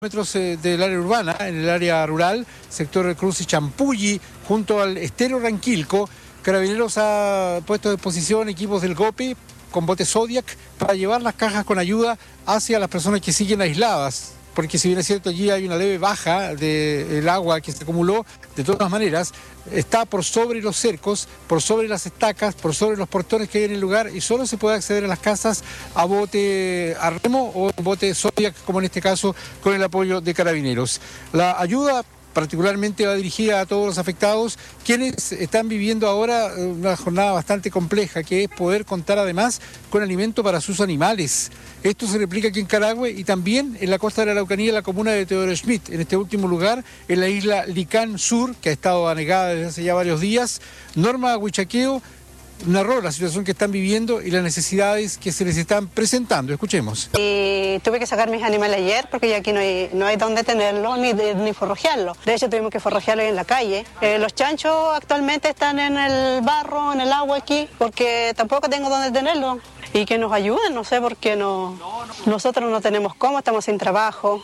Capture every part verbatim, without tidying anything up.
Metros eh, del área urbana, en el área rural, sector Cruz y Champulli, junto al estero Ranquilco. Carabineros ha puesto a disposición equipos del GOPE con botes Zodiac para llevar las cajas con ayuda hacia las personas que siguen aisladas. Porque si bien es cierto, allí hay una leve baja del agua que se acumuló, de todas maneras, está por sobre los cercos, por sobre las estacas, por sobre los portones que hay en el lugar y solo se puede acceder a las casas a bote a remo o bote Zodiac, como en este caso, con el apoyo de Carabineros. La ayuda particularmente va dirigida a todos los afectados, quienes están viviendo ahora una jornada bastante compleja, que es poder contar además con alimento para sus animales. Esto se replica aquí en Carahue y también en la costa de la Araucanía, en la comuna de Teodoro Schmidt. En este último lugar, en la isla Licán Sur, que ha estado anegada desde hace ya varios días. Norma Huichaqueo narró la situación que están viviendo y las necesidades que se les están presentando. Escuchemos. Y tuve que sacar mis animales ayer porque ya aquí no hay, no hay dónde tenerlos ni, ni forrajearlos. De hecho, tuvimos que forrajearlos en la calle. Eh, los chanchos actualmente están en el barro, en el agua aquí, porque tampoco tengo dónde tenerlos. Y que nos ayuden, no sé por qué no, nosotros no tenemos cómo, estamos sin trabajo.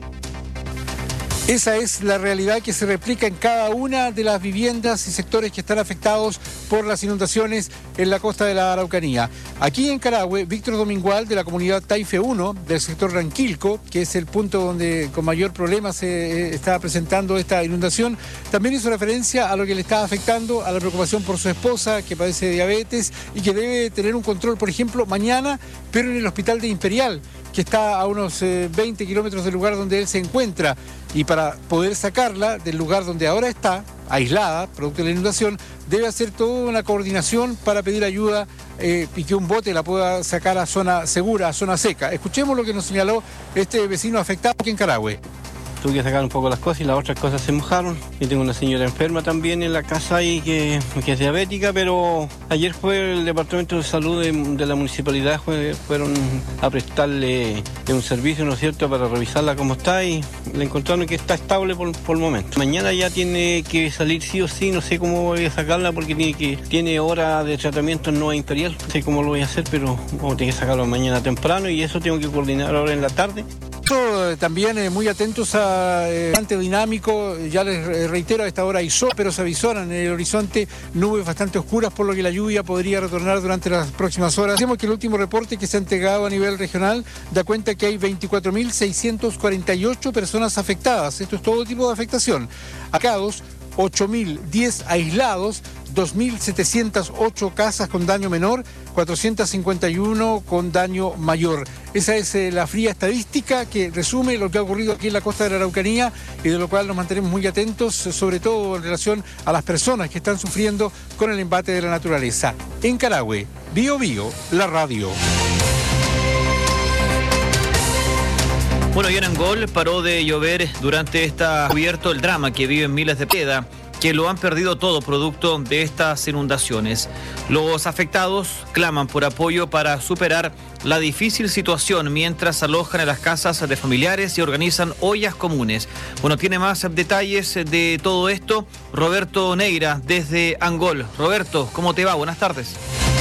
Esa es la realidad que se replica en cada una de las viviendas y sectores que están afectados por las inundaciones en la costa de la Araucanía. Aquí en Carahue, Víctor Domingual, de la comunidad Taife uno, del sector Ranquilco, que es el punto donde con mayor problema se está presentando esta inundación, también hizo referencia a lo que le está afectando, a la preocupación por su esposa, que padece de diabetes y que debe tener un control, por ejemplo, mañana, pero en el hospital de Imperial, que está a unos eh, veinte kilómetros del lugar donde él se encuentra. Y para poder sacarla del lugar donde ahora está, aislada, producto de la inundación, debe hacer toda una coordinación para pedir ayuda eh, y que un bote la pueda sacar a zona segura, a zona seca. Escuchemos lo que nos señaló este vecino afectado aquí en Carahue. Tuve que sacar un poco las cosas y las otras cosas se mojaron. Y tengo una señora enferma también en la casa ahí que, que es diabética, pero ayer fue el Departamento de Salud de, de la Municipalidad, fue, fueron a prestarle un servicio, ¿no es cierto?, para revisarla cómo está y le encontraron que está estable por, por el momento. Mañana ya tiene que salir sí o sí, no sé cómo voy a sacarla porque tiene, que, tiene hora de tratamiento en Nueva Imperial. No sé cómo lo voy a hacer, pero vamos a tener que sacarlo mañana temprano y eso tengo que coordinar ahora en la tarde. También eh, muy atentos a eh, bastante dinámico, ya les reitero, a esta hora hay sol, pero se avisoran en el horizonte nubes bastante oscuras, por lo que la lluvia podría retornar durante las próximas horas. Decimos que el último reporte que se ha entregado a nivel regional da cuenta que hay veinticuatro mil seiscientas cuarenta y ocho personas afectadas. Esto es todo tipo de afectación. Acados, ocho mil diez aislados, dos mil setecientas ocho casas con daño menor, cuatrocientas cincuenta y uno con daño mayor. Esa es eh, la fría estadística que resume lo que ha ocurrido aquí en la costa de la Araucanía y de lo cual nos mantenemos muy atentos, sobre todo en relación a las personas que están sufriendo con el embate de la naturaleza. En Carahue, Bio Bio, la radio. Bueno, y en Angol paró de llover durante esta cubierto el drama que viven miles de Peda, que lo han perdido todo producto de estas inundaciones. Los afectados claman por apoyo para superar la difícil situación mientras alojan en las casas de familiares y organizan ollas comunes. Bueno, tiene más detalles de todo esto Roberto Neira desde Angol. Roberto, ¿cómo te va? Buenas tardes.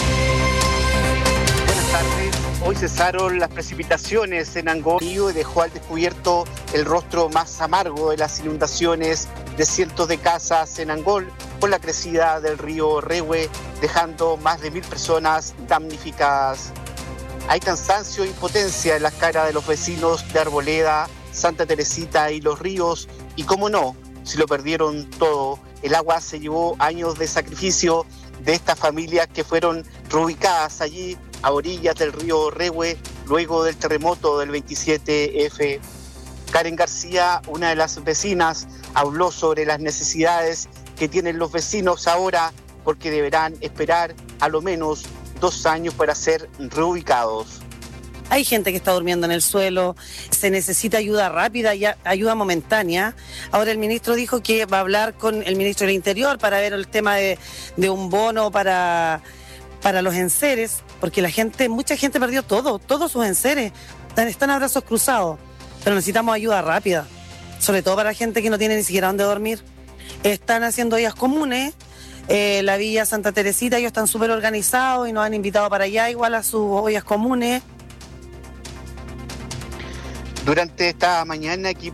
Buenas tardes. Hoy cesaron las precipitaciones en Angol y dejó al descubierto el rostro más amargo de las inundaciones de cientos de casas en Angol por la crecida del río Rehue, dejando más de mil personas damnificadas. Hay cansancio e impotencia en las caras de los vecinos de Arboleda, Santa Teresita y Los Ríos, y cómo no, si lo perdieron todo. El agua se llevó años de sacrificio de estas familias que fueron reubicadas allí a orillas del río Rehue luego del terremoto del veintisiete efe. Karen García, una de las vecinas, habló sobre las necesidades que tienen los vecinos ahora porque deberán esperar a lo menos dos años para ser reubicados. Hay gente que está durmiendo en el suelo, se necesita ayuda rápida y ayuda momentánea. Ahora el ministro dijo que va a hablar con el ministro del Interior para ver el tema de, de un bono para, para los enseres, porque la gente, mucha gente perdió todo, todos sus enseres, están, están a brazos cruzados, pero necesitamos ayuda rápida, sobre todo para la gente que no tiene ni siquiera dónde dormir. Están haciendo ollas comunes, eh, la Villa Santa Teresita, ellos están súper organizados y nos han invitado para allá igual a sus ollas comunes. Durante esta mañana, equipos